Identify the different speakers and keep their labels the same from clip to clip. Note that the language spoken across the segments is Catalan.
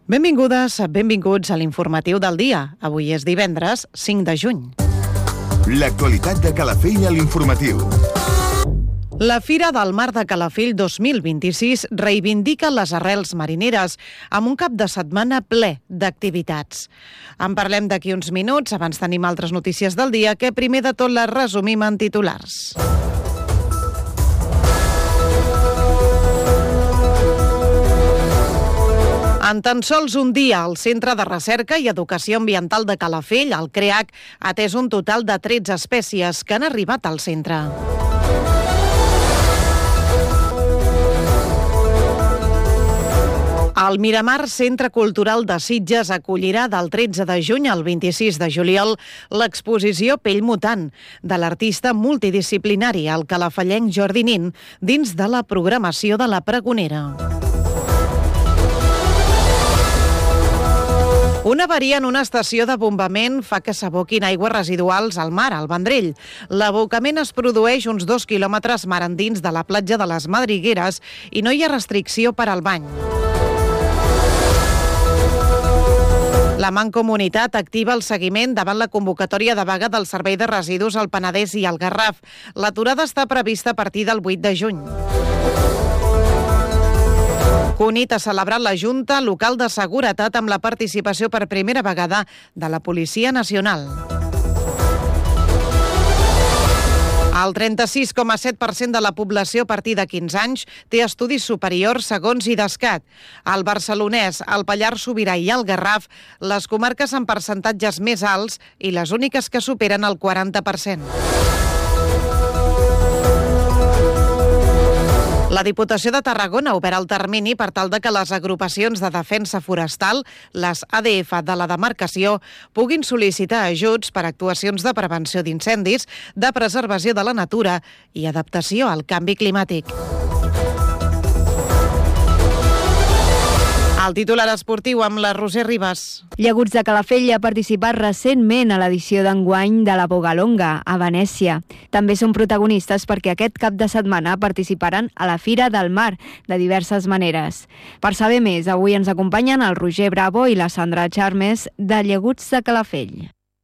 Speaker 1: Benvingudes, benvinguts a l'informatiu del dia. Avui és divendres 5 de juny.
Speaker 2: L'actualitat de Calafell a l'informatiu.
Speaker 1: La Fira del Mar de Calafell 2026 reivindica les arrels marineres amb un cap de setmana ple d'activitats. En parlem d'aquí uns minuts, abans tenim altres notícies del dia que primer de tot les resumim en titulars. En tan sols un dia, el Centre de Recerca i Educació Ambiental de Calafell, el CREAC, ha atès un total de 13 espècies que han arribat al centre. El Miramar Centre Cultural de Sitges acollirà del 13 de juny al 26 de juliol l'exposició Pell Mutant de l'artista multidisciplinari, el calafellenc Jordi Nin, dins de la programació de la Pregonera. Una avaria en una estació de bombament fa que s'aboquin aigües residuals al mar, al Vendrell. L'abocament es produeix uns 2 quilòmetres mar endins de la platja de les Madrigueres i no hi ha restricció per al bany. La Mancomunitat activa el seguiment davant la convocatòria de vaga del Servei de Residus al Penedès i al Garraf. L'aturada està prevista a partir del 8 de juny. Cunit ha celebrat la Junta Local de Seguretat amb la participació per primera vegada de la Policia Nacional. El 36,7% de la població a partir de 15 anys té estudis superiors segons IDESCAT. Al Barcelonès, al Pallars Sobirà i al Garraf, les comarques amb percentatges més alts i les úniques que superen el 40%. La Diputació de Tarragona ha obert el termini per tal de que les agrupacions de defensa forestal, les ADF de la demarcació, puguin sol·licitar ajuts per actuacions de prevenció d'incendis, de preservació de la natura i adaptació al canvi climàtic. El titular esportiu amb la Roser Ribas.
Speaker 3: Llaguts de Calafell ha participat recentment a l'edició d'enguany de la Bogalonga, a Venècia. També són protagonistes perquè aquest cap de setmana participaran a la Fira del Mar de diverses maneres. Per saber més, avui ens acompanyen el Roger Bravo i la Sandra Charmes de Llaguts de Calafell.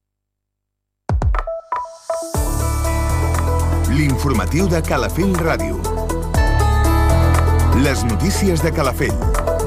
Speaker 2: L'informatiu de Calafell Ràdio. Les notícies de Calafell.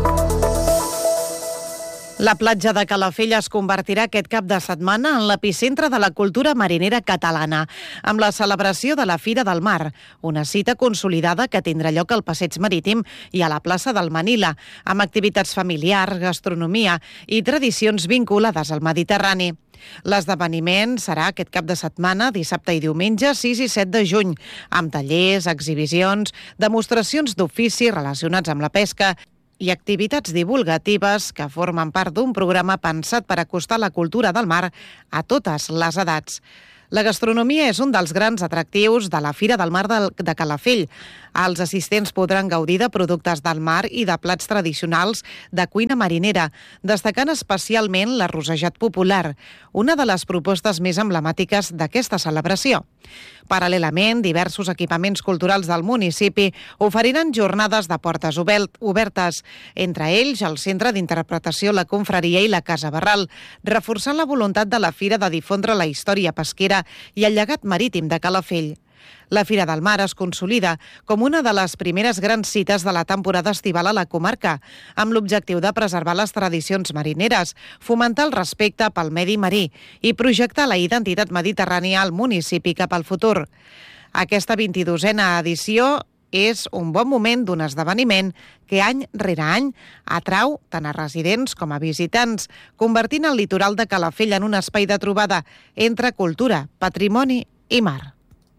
Speaker 1: La platja de Calafell es convertirà aquest cap de setmana en l'epicentre de la cultura marinera catalana, amb la celebració de la Fira del Mar, una cita consolidada que tindrà lloc al Passeig Marítim i a la plaça del Manila, amb activitats familiars, gastronomia i tradicions vinculades al Mediterrani. L'esdeveniment serà aquest cap de setmana, dissabte i diumenge, 6 i 7 de juny, amb tallers, exhibicions, demostracions d'ofici relacionats amb la pesca i activitats divulgatives que formen part d'un programa pensat per acostar la cultura del mar a totes les edats. La gastronomia és un dels grans atractius de la Fira del Mar de Calafell. Els assistents podran gaudir de productes del mar i de plats tradicionals de cuina marinera, destacant especialment l'arrossejat popular, una de les propostes més emblemàtiques d'aquesta celebració. Paral·lelament, diversos equipaments culturals del municipi oferiran jornades de portes obertes, entre ells el Centre d'Interpretació La Confraria i la Casa Barral, reforçant la voluntat de la Fira de difondre la història pesquera i el llegat marítim de Calafell. La Fira del Mar es consolida com una de les primeres grans cites de la temporada estival a la comarca, amb l'objectiu de preservar les tradicions marineres, fomentar el respecte pel medi marí i projectar la identitat mediterrània al municipi cap al futur. Aquesta 22a edició és un bon moment d'un esdeveniment que any rere any atrau tant a residents com a visitants, convertint el litoral de Calafell en un espai de trobada entre cultura, patrimoni i mar.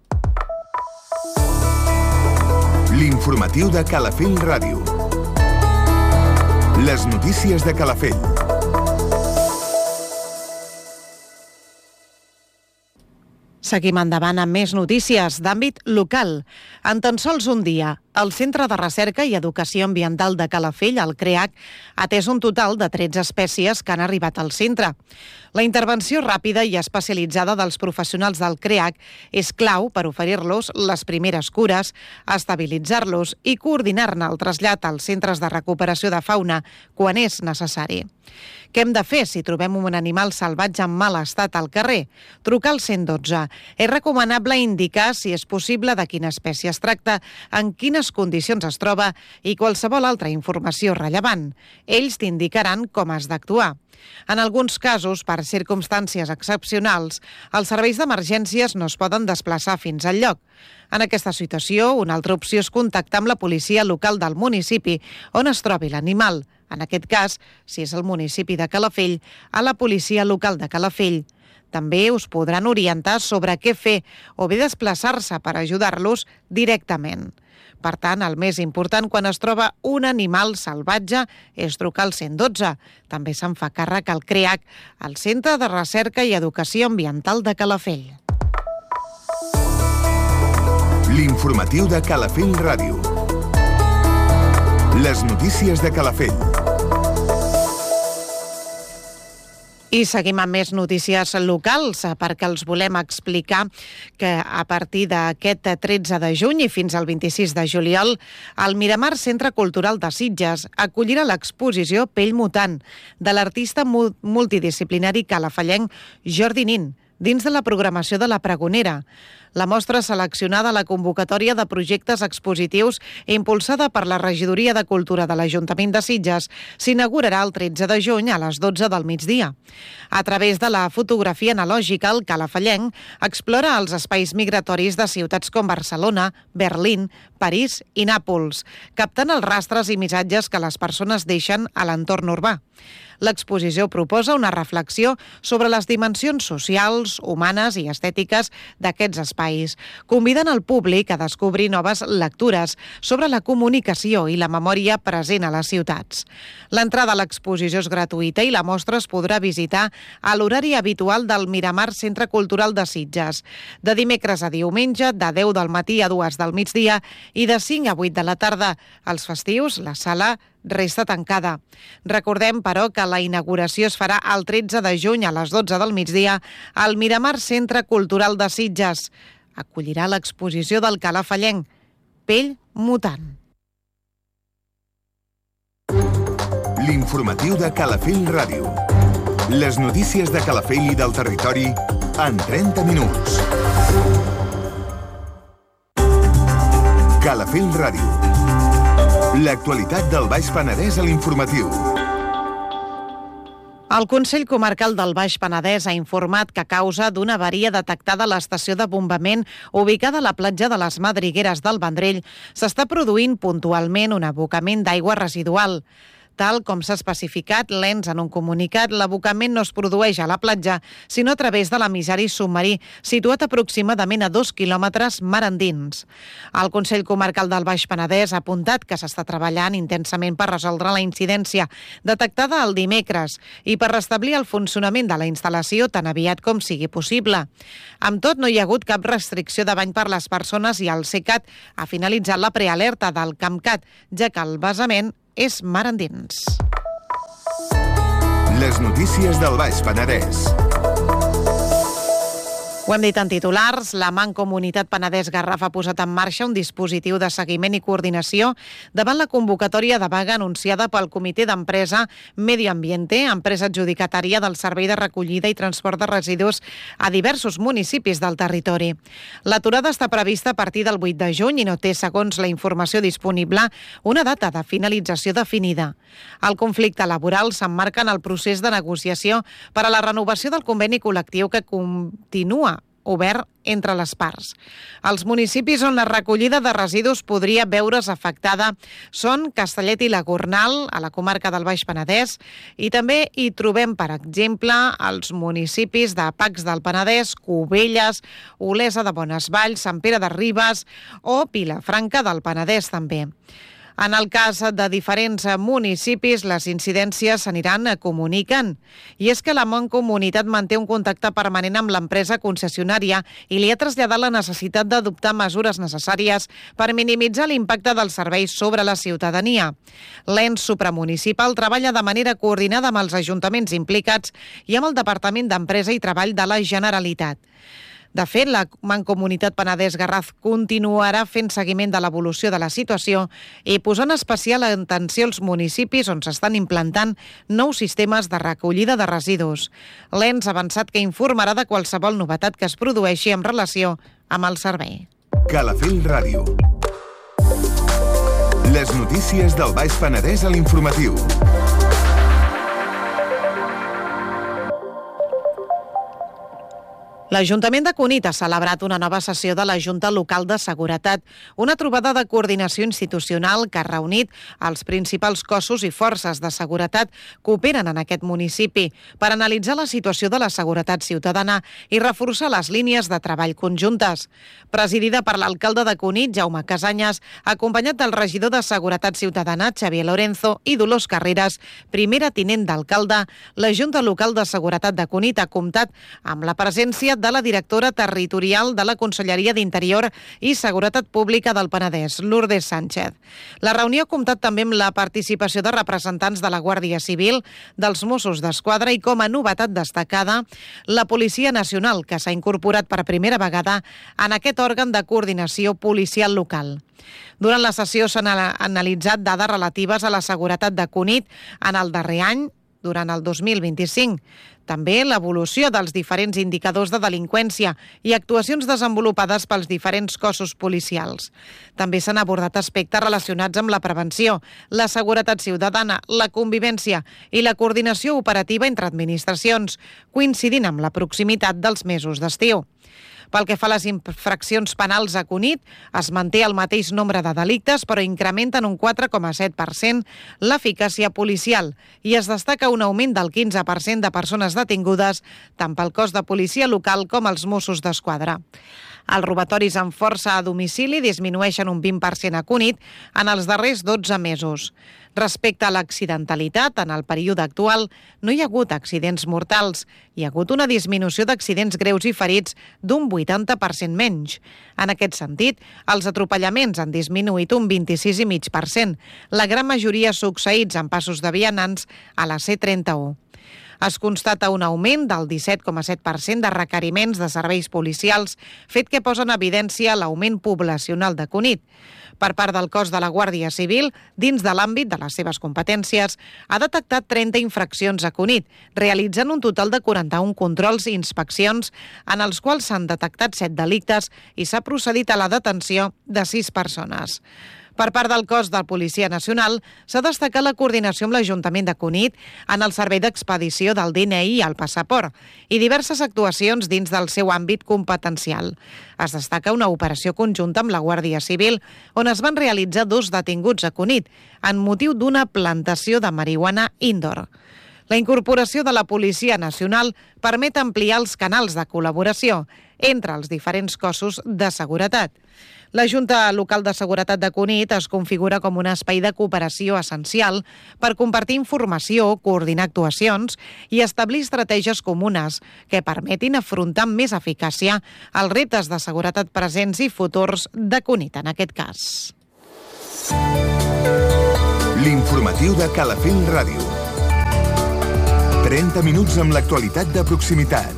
Speaker 2: L'informatiu de Calafell Ràdio. Les notícies de Calafell.
Speaker 1: Seguim endavant amb més notícies d'àmbit local. En tan sols un dia, El Centre de Recerca i Educació Ambiental de Calafell, el CREAC, ha atès un total de 13 espècies que han arribat al centre. La intervenció ràpida i especialitzada dels professionals del CREAC és clau per oferir-los les primeres cures, estabilitzar-los i coordinar-ne el trasllat als centres de recuperació de fauna quan és necessari. Què hem de fer si trobem un animal salvatge en mal estat al carrer? Trucar al 112. És recomanable indicar si és possible de quina espècie es tracta, en quines condicions es troba i qualsevol altra informació rellevant. Ells t'indicaran com has d'actuar. En alguns casos, per circumstàncies excepcionals, els serveis d'emergències no es poden desplaçar fins al lloc. En aquesta situació, una altra opció és contactar amb la policia local del municipi on es trobi l'animal. En aquest cas, si és el municipi de Calafell, a la policia local de Calafell. També us podran orientar sobre què fer o bé desplaçar-se per ajudar-los directament. Per tant, el més important quan es troba un animal salvatge és trucar al 112. També se'n fa càrrec al CREAC, el Centre de Recerca i Educació Ambiental de Calafell.
Speaker 2: L'informatiu de Calafell Ràdio. Les notícies de Calafell.
Speaker 1: I seguim amb més notícies locals perquè els volem explicar que a partir d'aquest 13 de juny i fins al 26 de juliol el Miramar Centre Cultural de Sitges acollirà l'exposició Pell Mutant de l'artista multidisciplinari calafellenc Jordi Nin dins de la programació de la Pregonera. La mostra seleccionada a la convocatòria de projectes expositius impulsada per la Regidoria de Cultura de l'Ajuntament de Sitges s'inaugurarà el 13 de juny a les 12 del migdia. A través de la fotografia analògica, el calafellenc explora els espais migratoris de ciutats com Barcelona, Berlín, París i Nàpols, captant els rastres i missatges que les persones deixen a l'entorn urbà. L'exposició proposa una reflexió sobre les dimensions socials, humanes i estètiques d'aquests espais, convidant el públic a descobrir noves lectures sobre la comunicació i la memòria present a les ciutats. L'entrada a l'exposició és gratuïta i la mostra es podrà visitar a l'horari habitual del Miramar Centre Cultural de Sitges, de dimecres a diumenge, de 10 del matí a 2 del migdia i de 5 a 8 de la tarda. Els festius, la sala resta tancada. Recordem, però, que la inauguració es farà el 13 de juny a les 12 del migdia al Miramar Centre Cultural de Sitges. Acollirà l'exposició del calafellenc Pell Mutant.
Speaker 2: L'informatiu de Calafell Ràdio. Les notícies de Calafell i del territori en 30 minuts. Calafell Ràdio. L'actualitat del Baix Penedès a l'informatiu.
Speaker 1: El Consell Comarcal del Baix Penedès ha informat que a causa d'una avaria detectada a l'estació de bombament ubicada a la platja de les Madrigueres del Vendrell, s'està produint puntualment un abocament d'aigua residual. Tal com s'ha especificat l'ENS en un comunicat, l'abocament no es produeix a la platja, sinó a través de l'emissari submarí, situat aproximadament a 2 quilòmetres mar endins. El Consell Comarcal del Baix Penedès ha apuntat que s'està treballant intensament per resoldre la incidència detectada el dimecres i per restablir el funcionament de la instal·lació tan aviat com sigui possible. Amb tot, no hi ha hagut cap restricció de bany per les persones i el CECAT ha finalitzat la prealerta del CAMCAT, ja que el vessament és mar endins.
Speaker 2: Les notícies del Baix Penedès.
Speaker 1: Ho hem dit en titulars, la Mancomunitat Penedès Garraf ha posat en marxa un dispositiu de seguiment i coordinació davant la convocatòria de vaga anunciada pel Comitè d'Empresa Medio Ambiente, empresa adjudicatària del servei de recollida i transport de residus a diversos municipis del territori. L'aturada està prevista a partir del 8 de juny i no té, segons la informació disponible, una data de finalització definida. El conflicte laboral s'emmarca en el procés de negociació per a la renovació del conveni col·lectiu que continua obert entre les parts. Els municipis on la recollida de residus podria veure's afectada són Castellet i la Gornal, a la comarca del Baix Penedès, i també hi trobem, per exemple, els municipis de Pacs del Penedès, Cubelles, Olesa de Bonesvalls, Sant Pere de Ribes o Vilafranca del Penedès també. En el cas de diferents municipis, les incidències s'aniran comunicant. I és que la Mancomunitat manté un contacte permanent amb l'empresa concessionària i li ha traslladat la necessitat d'adoptar mesures necessàries per minimitzar l'impacte dels serveis sobre la ciutadania. L'ens supramunicipal treballa de manera coordinada amb els ajuntaments implicats i amb el Departament d'Empresa i Treball de la Generalitat. De fet, la Mancomunitat Penedès-Garraf continuarà fent seguiment de l'evolució de la situació i posant especial atenció als municipis on s'estan implantant nous sistemes de recollida de residus. L'ens ha avançat que informarà de qualsevol novetat que es produeixi en relació amb el servei.
Speaker 2: Calafell Ràdio. Les notícies del Baix Penedès a l'informatiu.
Speaker 1: L'Ajuntament de Cunit ha celebrat una nova sessió de la Junta Local de Seguretat, una trobada de coordinació institucional que ha reunit els principals cossos i forces de seguretat que operen en aquest municipi per analitzar la situació de la seguretat ciutadana i reforçar les línies de treball conjuntes. Presidida per l'alcalde de Cunit, Jaume Casanyes, acompanyat del regidor de Seguretat Ciutadana, Xavier Lorenzo, i Dolors Carreras, primera tinent d'alcalde, la Junta Local de Seguretat de Cunit ha comptat amb la presència de la directora territorial de la Conselleria d'Interior i Seguretat Pública del Penedès, Lourdes Sánchez. La reunió ha comptat també amb la participació de representants de la Guàrdia Civil, dels Mossos d'Esquadra i, com a novetat destacada, la Policia Nacional, que s'ha incorporat per primera vegada en aquest òrgan de coordinació policial local. Durant la sessió s'han analitzat dades relatives a la seguretat de Cunit en el darrer any, durant el 2025. També l'evolució dels diferents indicadors de delinqüència i actuacions desenvolupades pels diferents cossos policials. També s'han abordat aspectes relacionats amb la prevenció, la seguretat ciutadana, la convivència i la coordinació operativa entre administracions, coincidint amb la proximitat dels mesos d'estiu. Pel que fa a les infraccions penals a Cunit, es manté el mateix nombre de delictes, però incrementen un 4,7% l'eficàcia policial i es destaca un augment del 15% de persones detingudes tant pel cos de policia local com els Mossos d'Esquadra. Els robatoris amb força a domicili disminueixen un 20% a Cunit en els darrers 12 mesos. Respecte a l'accidentalitat, en el període actual no hi ha hagut accidents mortals. Hi ha hagut una disminució d'accidents greus i ferits d'un 80% menys. En aquest sentit, els atropellaments han disminuït un 26,5%, la gran majoria succeïts en passos de vianants a la C31. Es constata un augment del 17,7% de requeriments de serveis policials, fet que posa en evidència l'augment poblacional de Cunit. Per part del cos de la Guàrdia Civil, dins de l'àmbit de les seves competències, ha detectat 30 infraccions a Cunit, realitzant un total de 41 controls i inspeccions, en els quals s'han detectat 7 delictes i s'ha procedit a la detenció de 6 persones. Per part del cos de la Policia Nacional, s'ha destacat la coordinació amb l'Ajuntament de Cunit en el servei d'expedició del DNI i el passaport i diverses actuacions dins del seu àmbit competencial. Es destaca una operació conjunta amb la Guàrdia Civil, on es van realitzar 2 detinguts a Cunit en motiu d'una plantació de marihuana indoor. La incorporació de la Policia Nacional permet ampliar els canals de col·laboració entre els diferents cossos de seguretat. La Junta Local de Seguretat de Cunit es configura com un espai de cooperació essencial per compartir informació, coordinar actuacions i establir estratègies comunes que permetin afrontar amb més eficàcia els reptes de seguretat presents i futurs de Cunit, en aquest cas.
Speaker 2: L'informatiu de Calafell Ràdio. 30 minuts amb l'actualitat de proximitat.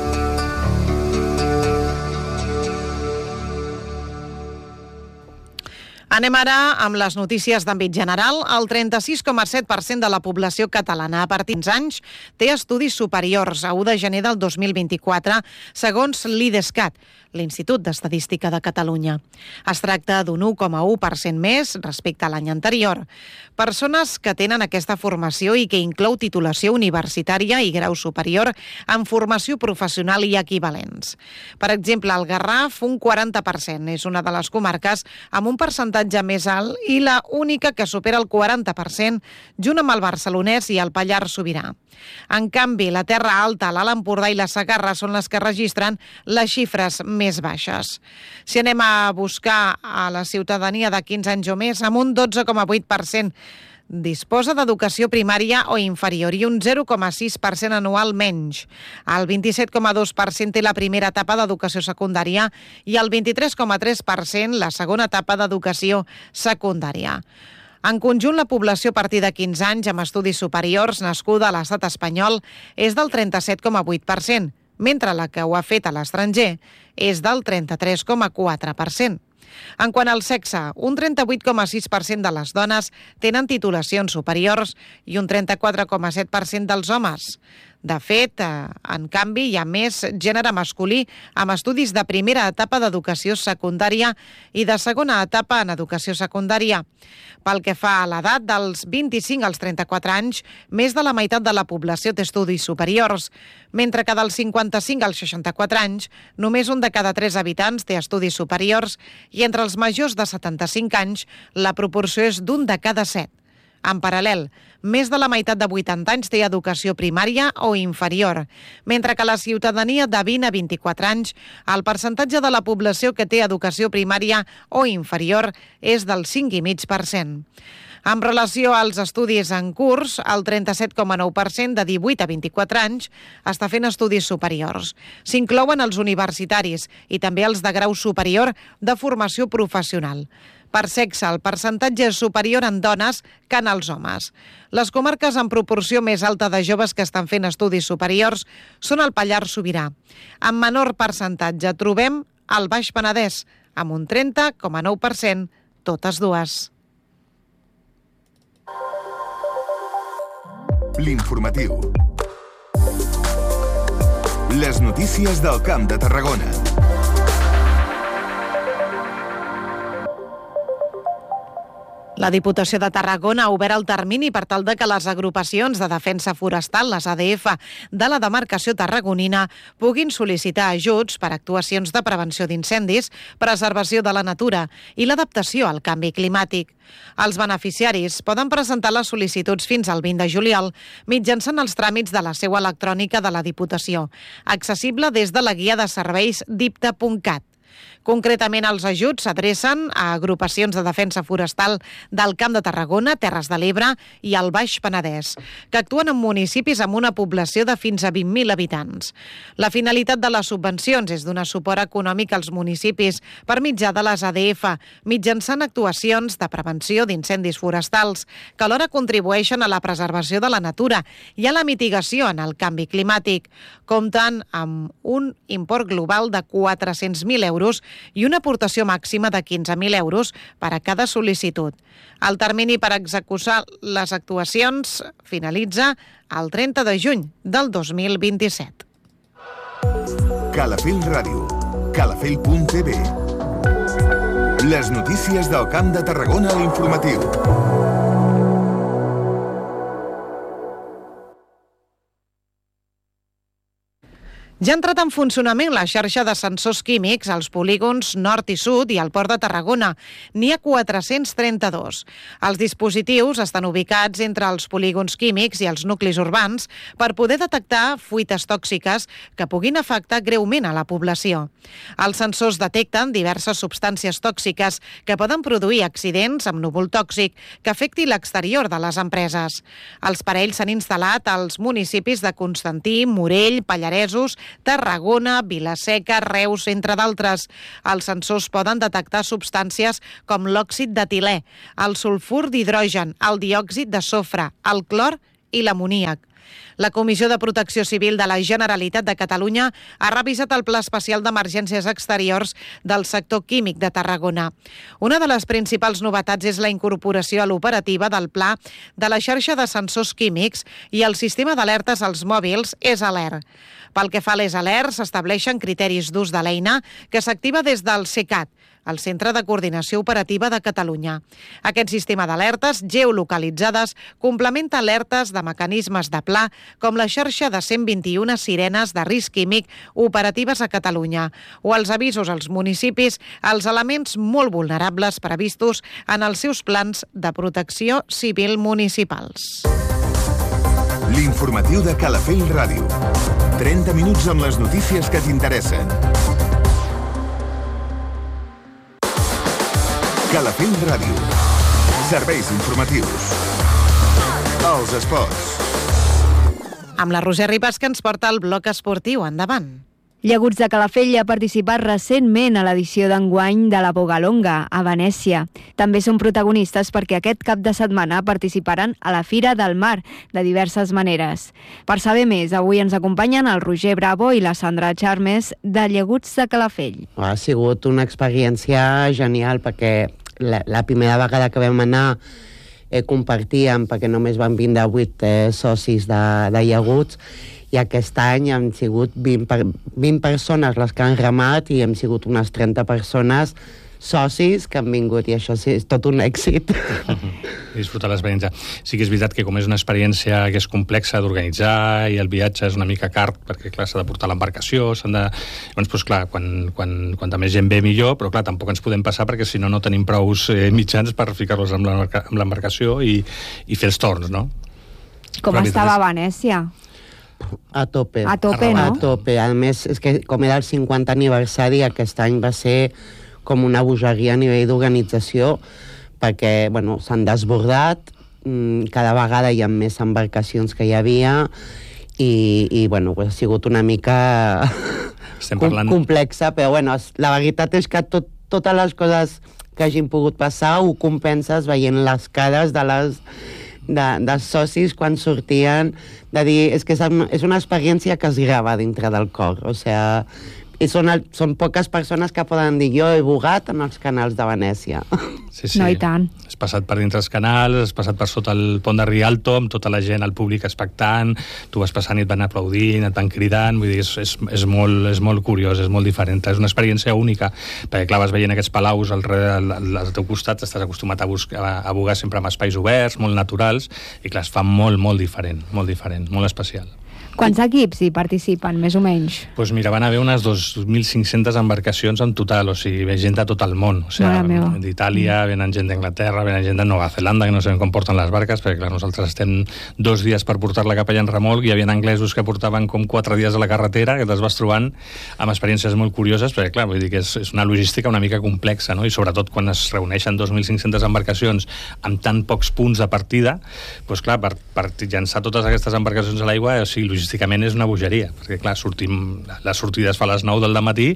Speaker 1: Anem ara amb les notícies d'àmbit general. El 36,7% de la població catalana a partir de 15 anys té estudis superiors a 1 de gener del 2024, segons l'IDESCAT, l'Institut d'Estadística de Catalunya. Es tracta d'un 1,1% més respecte a l'any anterior. Persones que tenen aquesta formació i que inclou titulació universitària i grau superior en formació professional i equivalents. Per exemple, el Garraf, un 40%, és una de les comarques amb un percentatge més alt i la única que supera el 40%, junt amb el Barcelonès i el Pallars Sobirà. En canvi, la Terra Alta, l'Alt Empordà i la Segarra són les que registren les xifres més baixes. Si anem a buscar a la ciutadania de 15 anys o més, amb un 12,8% disposa d'educació primària o inferior i un 0,6% anual menys. El 27,2% té la primera etapa d'educació secundària i el 23,3% la segona etapa d'educació secundària. En conjunt, la població a partir de 15 anys amb estudis superiors nascuda a l'estat espanyol és del 37,8%, mentre la que ho ha fet a l'estranger és del 33,4%. En quant al sexe, un 38,6% de les dones tenen titulacions superiors i un 34,7% dels homes. De fet, en canvi, hi ha més gènere masculí amb estudis de primera etapa d'educació secundària i de segona etapa en educació secundària. Pel que fa a l'edat, dels 25 als 34 anys, més de la meitat de la població té estudis superiors, mentre que dels 55 als 64 anys, només un de cada 3 habitants té estudis superiors i entre els majors de 75 anys la proporció és d'un de cada 7. En paral·lel, més de la meitat de 80 anys té educació primària o inferior, mentre que la ciutadania de 20 a 24 anys, el percentatge de la població que té educació primària o inferior és del 5,5%. En relació als estudis en curs, el 37,9% de 18 a 24 anys està fent estudis superiors. S'inclouen els universitaris i també els de grau superior de formació professional. Per sexe, el percentatge és superior en dones que en els homes. Les comarques amb proporció més alta de joves que estan fent estudis superiors són el Pallars Sobirà. Amb menor percentatge trobem el Baix Penedès, amb un 30,9%, totes dues.
Speaker 2: L'informatiu. Les notícies del Camp de Tarragona.
Speaker 1: La Diputació de Tarragona ha obert el termini per tal de que les agrupacions de defensa forestal, les ADF, de la demarcació tarragonina puguin sol·licitar ajuts per actuacions de prevenció d'incendis, preservació de la natura i l'adaptació al canvi climàtic. Els beneficiaris poden presentar les sol·licituds fins al 20 de juliol mitjançant els tràmits de la seu electrònica de la Diputació, accessible des de la guia de serveis dipta.cat. Concretament, els ajuts s'adrecen a agrupacions de defensa forestal del Camp de Tarragona, Terres de l'Ebre i el Baix Penedès, que actuen en municipis amb una població de fins a 20.000 habitants. La finalitat de les subvencions és donar suport econòmic als municipis per mitjà de les ADF, mitjançant actuacions de prevenció d'incendis forestals, que alhora contribueixen a la preservació de la natura i a la mitigació en el canvi climàtic. Compten amb un import global de 400.000 euros i una aportació màxima de 15.000 euros per a cada sol·licitud. El termini per executar les actuacions finalitza el 30 de juny del 2027.
Speaker 2: Calafell Ràdio. Calafell.tv. Les notícies del Camp de Tarragona a l'informatiu.
Speaker 1: Ja ha entrat en funcionament la xarxa de sensors químics als polígons nord i sud i al Port de Tarragona. N'hi ha 432. Els dispositius estan ubicats entre els polígons químics i els nuclis urbans per poder detectar fuites tòxiques que puguin afectar greument a la població. Els sensors detecten diverses substàncies tòxiques que poden produir accidents amb núvol tòxic que afecti l'exterior de les empreses. Els parells s'han instal·lat als municipis de Constantí, Morell, Pallaresos, Tarragona, Vila-seca, Reus, entre d'altres. Els sensors poden detectar substàncies com l'òxid d'etilè, el sulfur d'hidrogen, el diòxid de sofre, el clor i l'amoníac. La Comissió de Protecció Civil de la Generalitat de Catalunya ha revisat el Pla Especial d'Emergències Exteriors del sector químic de Tarragona. Una de les principals novetats és la incorporació a l'operativa del pla de la xarxa de sensors químics i el sistema d'alertes als mòbils EsAlert. Pel que fa a l'EsAlert, s'estableixen criteris d'ús de l'eina que s'activa des del CECAT, el Centre de Coordinació Operativa de Catalunya. Aquest sistema d'alertes geolocalitzades complementa alertes de mecanismes de pla com la xarxa de 121 sirenes de risc químic operatives a Catalunya o els avisos als municipis als elements molt vulnerables previstos en els seus plans de protecció civil municipals.
Speaker 2: L'informatiu de Calafell Ràdio. 30 minuts amb les notícies que t'interessen. Calafell Ràdio. Serveis informatius. Els esports.
Speaker 1: Amb la Roser Ribas, que ens porta el bloc esportiu. Endavant.
Speaker 3: Llaguts de Calafell ha participat recentment a l'edició d'enguany de la Bogalonga, a Venècia. També són protagonistes perquè aquest cap de setmana participaran a la Fira del Mar, de diverses maneres. Per saber més, avui ens acompanyen el Roger Bravo i la Sandra Charmes de Llaguts de Calafell.
Speaker 4: Ha sigut una experiència genial perquè la primera vegada que vam anar compartíem, perquè només van vindre 8 socis de Llaguts, i aquest any han sigut 20 persones les que han remat i hem sigut unes 30 persones socis que han vingut, i això sí, és tot un èxit.
Speaker 5: Disfrutar l'experiència. Sí que és veritat que com és una experiència que és complexa d'organitzar i el viatge és una mica car, perquè clar, s'ha de portar l'embarcació, s'han de... Llavors, doncs, clar, quan més gent ve millor, però clar, tampoc ens podem passar perquè si no, no tenim prous mitjans per ficar-los amb l'embarcació i fer els torns, no?
Speaker 3: Com estava a Venècia?
Speaker 4: A tope.
Speaker 3: A tope, no?
Speaker 4: A tope. A més, és que com era el 50 aniversari, aquest any va ser com una bogeria a nivell d'organització, perquè, bueno, s'han desbordat, cada vegada hi ha més embarcacions que hi havia, i bueno, ha sigut una mica complexa, però bueno, la veritat és que totes les coses que hagin pogut passar ho compenses veient les cares dels socis quan sortien, de dir, és que és una experiència que es grava dintre del cor, o sigui, són poques persones que poden dir jo he bugat en els canals de Venècia.
Speaker 5: Sí.
Speaker 3: No, i tant.
Speaker 5: Has passat per dintre els canals, has passat per sota el pont de Rialto, amb tota la gent, el públic expectant, tu vas passant i et van aplaudint, et van cridant, vull dir, és molt curiós, és molt diferent, és una experiència única, perquè clar, vas veient aquests palaus al teu costat, estàs acostumat a bugar sempre amb espais oberts, molt naturals, i clar, es fa molt diferent, molt especial.
Speaker 3: Quants equips hi participen, més o menys?
Speaker 5: Doncs mira, van haver unes 2.500 embarcacions en total, o sigui, ve gent de tot el món, o sigui, d'Itàlia, venen gent d'Anglaterra, venen gent de Nova Zelanda, que no sabem com porten les barques, perquè clar, nosaltres estem 2 dies per portar-la cap allà en remolc, i hi havia anglesos que portaven com 4 dies a la carretera, que te'ls vas trobant amb experiències molt curioses, perquè clar, vull dir que és una logística una mica complexa, no? I sobretot quan es reuneixen 2.500 embarcacions amb tan pocs punts de partida, doncs clar, per llançar totes aquestes embarcacions a l'aigua, o sigui, logísticament és una bogeria, perquè clar, la sortida es fa a les 9 del matí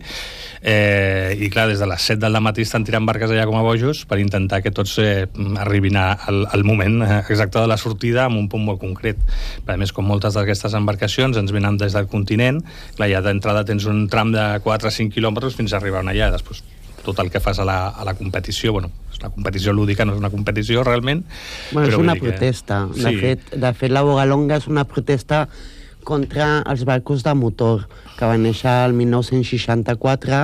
Speaker 5: i clar, des de les 7 del matí estan tirant barques allà com a bojos per intentar que tots arribin al moment exacte de la sortida amb un punt molt concret. A més, com moltes d'aquestes embarcacions ens venen des del continent, clar, ja d'entrada tens un tram de 4-5 quilòmetres fins a arribar allà. Després tot el que fas a la competició, bueno, és una competició lúdica, no és una competició realment.
Speaker 4: Bueno, és una protesta. De fet, la Bogalonga és una protesta contra els barcos de motor, que va néixer el 1964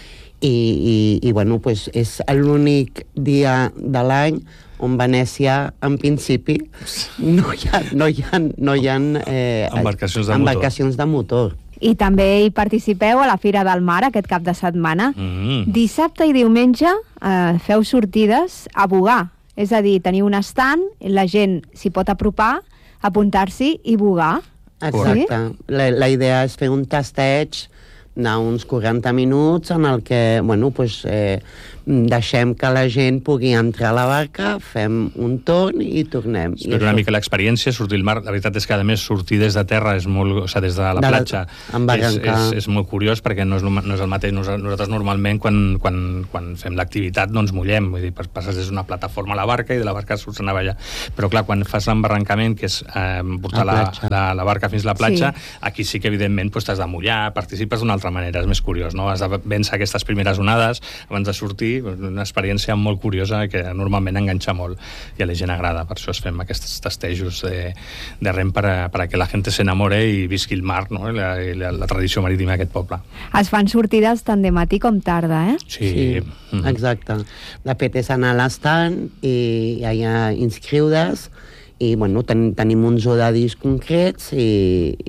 Speaker 4: i bueno, pues és l'únic dia de l'any on Venècia, en principi, no hi ha embarcacions de motor.
Speaker 3: I també hi participeu a la Fira del Mar aquest cap de setmana. Dissabte i diumenge feu sortides a bugar, és a dir, teniu un estand, la gent s'hi pot apropar, apuntar-s'hi i bugar.
Speaker 4: Exacte. Sí? La idea és fer un tasteig d'uns 40 minuts en el que, bueno, pues, deixem que la gent pugui entrar a la barca, fem un torn i tornem.
Speaker 5: És una mica l'experiència, sortir al mar. La veritat és que, a més, sortir des de terra és molt... O sigui, des de la platja és molt curiós, perquè no és el mateix. Nosaltres normalment, quan fem l'activitat, no ens mullem. Vull dir, passes des d'una plataforma a la barca i de la barca surts a allà. Però, clar, quan fas l'embarrancament, que és portar la barca fins a la platja, aquí sí que, evidentment, t'has de mullar, participes d'una altra manera, és més curiós, no? Has de vèncer aquestes primeres onades abans de sortir, una experiència molt curiosa que normalment enganxa molt i a la gent agrada, per això es fem aquests tastejos de rem per a que la gent s'enamore i visqui el mar, no? la tradició marítima d'aquest poble.
Speaker 3: Es fan sortides tant de matí com tarda, eh?
Speaker 4: Sí. Exacte. De fet és anar a l'estand i allà inscriure's i bueno, tenim uns horaris concrets i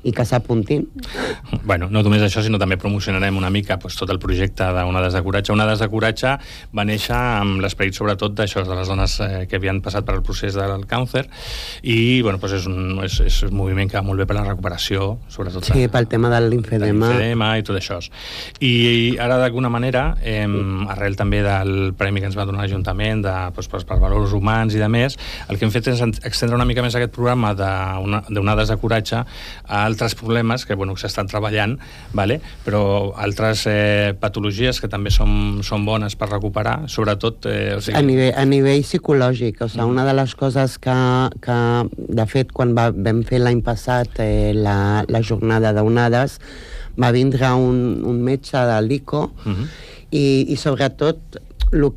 Speaker 4: i que s'apuntin.
Speaker 5: Bueno, no només això, sinó també promocionarem una mica tot el projecte d'Onades de Coratge. Onades de Coratge va néixer amb l'esperit sobretot d'això, de les dones que havien passat per el procés del càncer, i bueno, és un moviment que va molt bé per la recuperació, sobretot.
Speaker 4: Sí, pel tema de l'imfedema.
Speaker 5: I tot això. I ara, d'alguna manera, arrel també del premi que ens va donar l'Ajuntament per valors humans i de més, el que hem fet és extendre una mica més aquest programa d'Onades de Coratge a altres problemes que s'estan treballant, però altres patologies que també són bones per recuperar, sobretot...
Speaker 4: A nivell psicològic, una de les coses que de fet, quan vam fer l'any passat la jornada d'Onades, va vindre un metge de l'ICO i sobretot el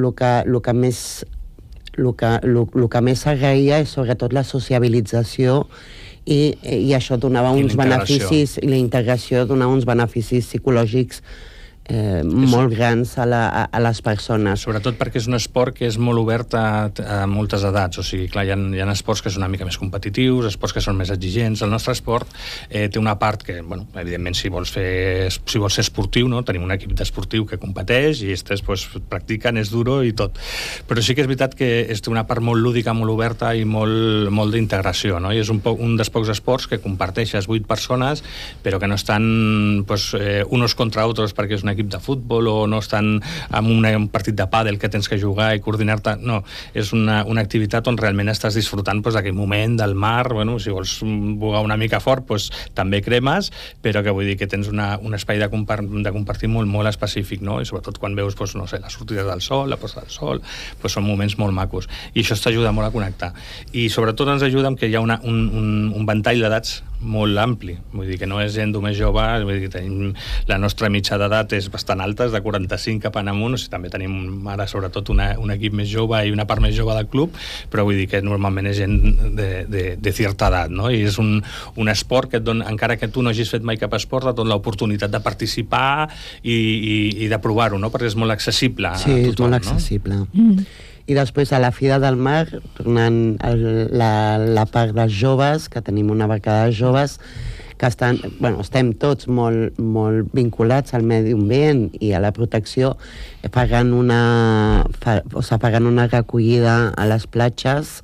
Speaker 4: que més s'agraïa és sobretot la sociabilització i això donava uns beneficis, i la integració donava uns beneficis psicològics molt grans a les persones.
Speaker 5: Sobretot perquè és un esport que és molt obert a moltes edats, o sigui, clar, hi ha esports que són una mica més competitius, esports que són més exigents. El nostre esport té una part que, evidentment, si vols ser esportiu, no? Tenim un equip d'esportiu que competeix i practiquen, és duro i tot. Però sí que és veritat que té una part molt lúdica, molt oberta i molt d'integració, no? I és un dels pocs esports que comparteixes 8 persones, però que no estan unos contra otros perquè és un equip de futbol o no estan en un partit de pàdel que tens que jugar i coordinar-te. No, és una activitat on realment estàs disfrutant d'aquell moment del mar. Si vols bugar una mica fort, també cremes, però que vull dir que tens un espai de compartir molt específic, no? I sobretot quan veus, la sortida del sol, la posta del sol, són moments molt macos. I això t'ajuda molt a connectar. I sobretot ens ajuda que hi ha un ventall d'edats molt ampli, vull dir que no és gent més jove, vull dir que la nostra mitja d'edat és bastant alta, és de 45 cap en amunt, també tenim ara sobretot un equip més jove i una part més jove del club, però vull dir que normalment és gent de certa edat, no? I és un esport que et dona, encara que tu no hagis fet mai cap esport, et dona l'oportunitat de participar i de provar-ho, no? Perquè és molt accessible a tothom.
Speaker 4: Sí, és molt accessible. I després a la Fira del Mar, tornant a la part dels joves, que tenim una barcada de joves, que estem tots molt vinculats al medi ambient i a la protecció, pagant una recollida a les platges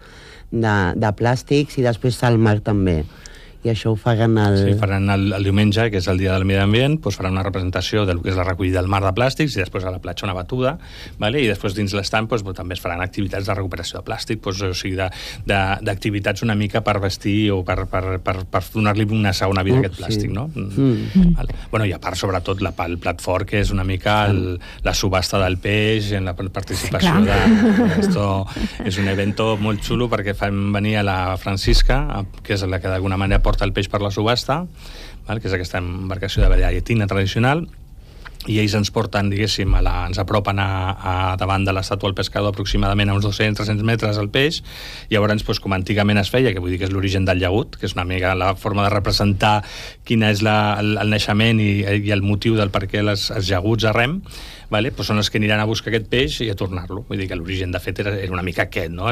Speaker 4: de plàstics i després al mar també. I això ho faran
Speaker 5: el diumenge, que és el dia del medi ambient, faran una representació del que és la recollida del mar de plàstics i després a la platja una batuda, i després dins l'estant també es faran activitats de recuperació de plàstic, o sigui, d'activitats una mica per vestir o per donar-li una segona vida a aquest plàstic, no? I a part, sobretot, el plat fort, que és una mica la subhasta del peix, en la participació esto és un evento molt xulo perquè fan venir a la Francisca, que és la que d'alguna manera porta el peix per la subhasta, que és aquesta embarcació de llatina tradicional, i ells ens porten, diguéssim, ens apropen a davant de l'estàtua del pescador aproximadament a uns 200-300 metres el peix. Llavors, com antigament es feia, que vull dir que és l'origen del llagut, que és una mica la forma de representar quina és el naixement i el motiu del per què els llaguts a rem, són els que aniran a buscar aquest peix i a tornar-lo. Vull dir que l'origen, de fet, era una mica aquest, no?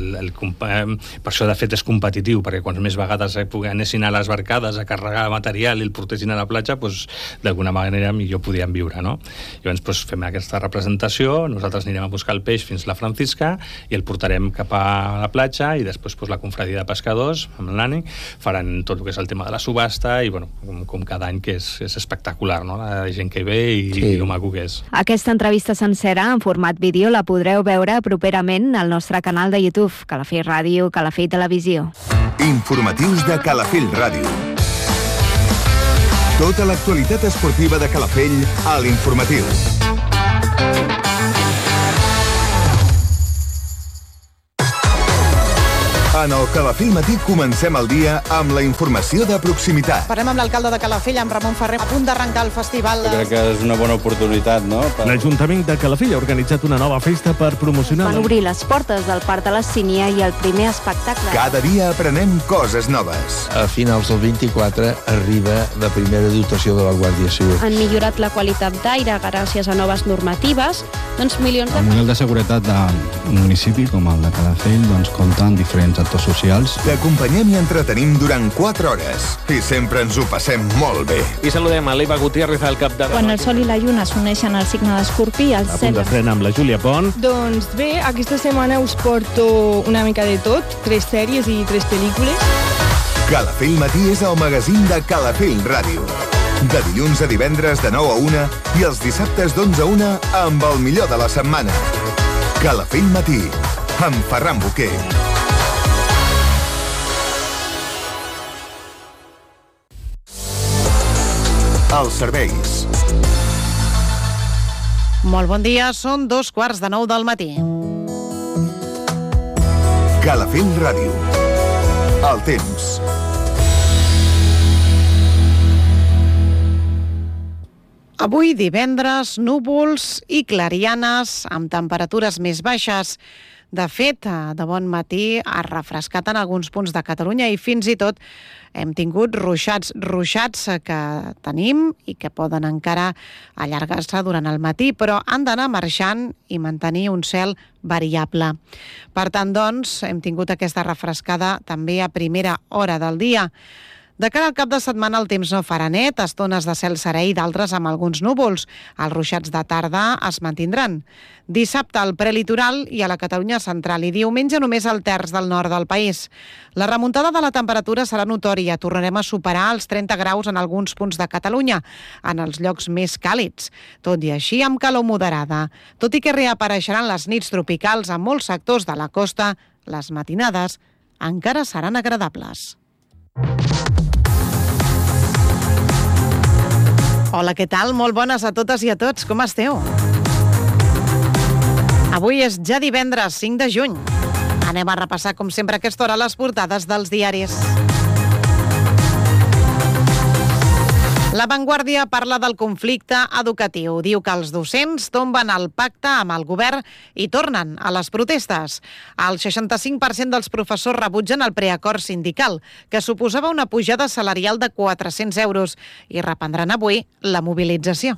Speaker 5: Per això, de fet, és competitiu, perquè quants més vegades anessin a les barcades a carregar material i el portessin a la platja, d'alguna manera millor podien viure, no? Llavors, fem aquesta representació, nosaltres anirem a buscar el peix fins a la Francisca i el portarem cap a la platja i després la confradia de pescadors, amb l'Ani, faran tot el que és el tema de la subhasta i, com cada any, que és espectacular, no? La gent que hi ve i el maco que és.
Speaker 3: Aquesta entrevista sencera en format vídeo la podreu veure properament al nostre canal de YouTube, Calafell Ràdio, Calafell Televisió.
Speaker 2: Informatius de Calafell Ràdio. Tota l'actualitat esportiva de Calafell a l'Informatiu. En el Calafell Matí comencem el dia amb la informació de proximitat.
Speaker 1: Parlem amb l'alcalde de Calafell, amb Ramon Ferrer, a punt d'arrencar el festival.
Speaker 6: Crec que és una bona oportunitat, no?
Speaker 7: L'Ajuntament de Calafell ha organitzat una nova festa per promocionar...
Speaker 3: Van obrir les portes del Parc de la Sínia i el primer espectacle.
Speaker 2: Cada dia aprenem coses noves.
Speaker 8: A finals del 24 arriba la primera dotació de la Guàrdia Civil.
Speaker 9: Han millorat la qualitat d'aire gràcies a noves normatives, milions de...
Speaker 10: El model de seguretat d'un municipi com el de Calafell compta amb diferents actors
Speaker 8: propostes socials.
Speaker 2: T'acompanyem i entretenim durant 4 hores i sempre ens ho passem molt bé.
Speaker 7: I saludem a l'Eva Gutiérrez al capdavant.
Speaker 10: Quan el sol i la lluna s'uneixen al signe d'Escorpí, el
Speaker 7: A punt de frena amb la Júlia Pont.
Speaker 11: Doncs bé, aquesta setmana us porto una mica de tot, 3 sèries i 3 pel·lícules.
Speaker 2: Calafell Matí és el magazín de Calafell Ràdio. De dilluns a divendres de 9 a 1 i els dissabtes d'11 a 1 amb el millor de la setmana. Calafell Matí, amb Ferran Boquer. Els serveis.
Speaker 1: Molt bon dia, són 2:15 del matí.
Speaker 2: Calafell Ràdio. El temps.
Speaker 1: Avui divendres, núvols i clarianes amb temperatures més baixes. De fet, de bon matí ha refrescat en alguns punts de Catalunya i fins i tot hem tingut ruixats que tenim i que poden encara allargar-se durant el matí, però han d'anar marxant i mantenir un cel variable. Per tant, doncs, hem tingut aquesta refrescada també a primera hora del dia. De cara al cap de setmana el temps no farà net, estones de cel serè i d'altres amb alguns núvols. Els ruixats de tarda es mantindran. Dissabte al prelitoral i a la Catalunya central i diumenge només al terç del nord del país. La remuntada de la temperatura serà notòria. Tornarem a superar els 30 graus en alguns punts de Catalunya, en els llocs més càlids. Tot i així amb calor moderada. Tot i que reapareixeran les nits tropicals a molts sectors de la costa, les matinades encara seran agradables. Hola, què tal? Molt bones a totes i a tots. Com esteu? Avui és ja divendres, 5 de juny. Anem a repassar, com sempre, a aquesta hora les portades dels diaris. La Vanguardia parla del conflicte educatiu. Diu que els docents tomben el pacte amb el govern i tornen a les protestes. El 65% dels professors rebutgen el preacord sindical, que suposava una pujada salarial de 400 euros, i reprendran avui la mobilització.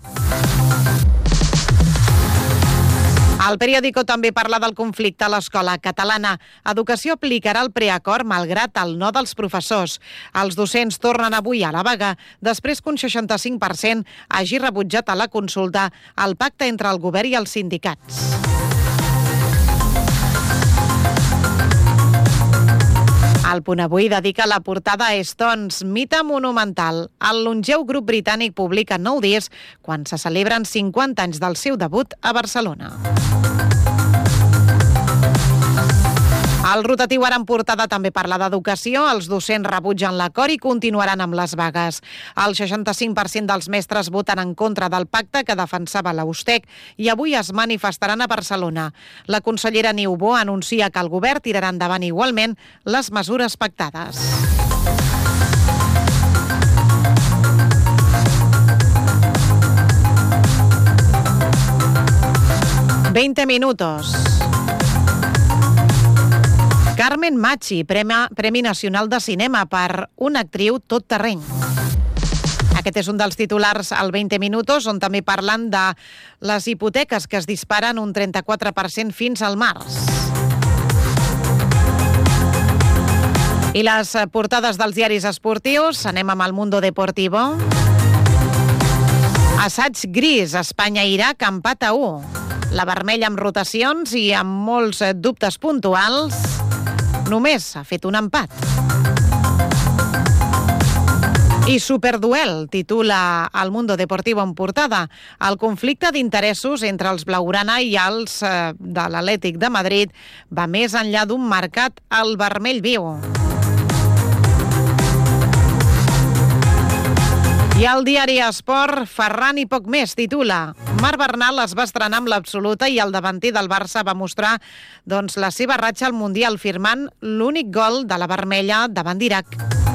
Speaker 1: El periòdico també parla del conflicte a l'escola catalana. Educació aplicarà el preacord malgrat el no dels professors. Els docents tornen avui a la vaga, després que un 65% hagi rebutjat a la consulta el pacte entre el govern i els sindicats. El Punt Avui dedica la portada a Stones, mite monumental. El longeu grup britànic publica nou disc quan se celebren 50 anys del seu debut a Barcelona. El rotatiu ara en portada també parla d'educació. Els docents rebutgen l'acord i continuaran amb les vagues. El 65% dels mestres voten en contra del pacte que defensava l'Austec i avui es manifestaran a Barcelona. La consellera Niubó anuncia que el govern tirarà endavant igualment les mesures pactades. «20 minutos». Carmen Machi, Premi Nacional de Cinema per una actriu tot terreny. Aquest és un dels titulars al 20 minutos, on també parlen de les hipoteques que es disparen un 34% fins al març. I les portades dels diaris esportius, anem amb el Mundo Deportivo. Assaig gris, Espanya-Iraq, empat a 1. La vermella amb rotacions i amb molts dubtes puntuals només ha fet un empat. I Superduel, titula el Mundo Deportivo en portada. El conflicte d'interessos entre els blaugrana i els de l'Atlètic de Madrid va més enllà d'un mercat al vermell viu. I el diari Esport, Ferran i poc més, titula: Marc Bernal es va estrenar amb l'absoluta i el davanter del Barça va mostrar la seva ratxa al Mundial, firmant l'únic gol de la vermella davant d'Iraq.